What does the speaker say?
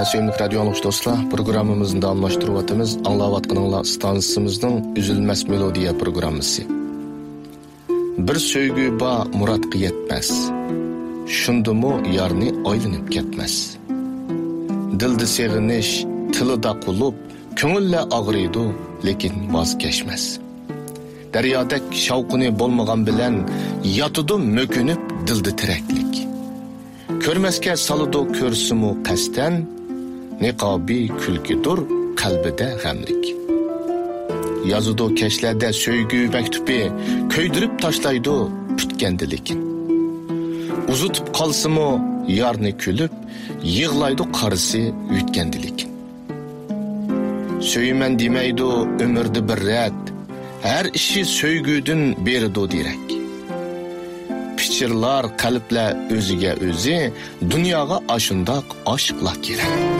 Sevimli radyo anlıqçı dostlar, programımızın davamlaştırıvatımız Anlavatqınınla stansımızın Üzülmez Melodiya programısı. Bir söygü ba muratqı yetmez. Şundumu yarni aylanıp ketmez. Dildi seviniş, tılıda qulup, köngülle ağrıydı, lekin vazgeçmez. Deryadek şavqını bolmagan bilen, yatıdı mökünüp dildi tireklik. Körmezke salıdı körsümü kasten, niqabi külkidur kalbide gamlik. Yazıdı keşlerde söygü mektubi, köydürüp taşlaydı pütkendilekin. Uzutup kalsımı yarni külüp, yığlaydı karısı ütkendilekin. Söymen demeydi ömürde bir ret, her işi söygüdün beridu direk. Pichirlar kalple özüge özü, dünyaga aşındak aşkla gerek.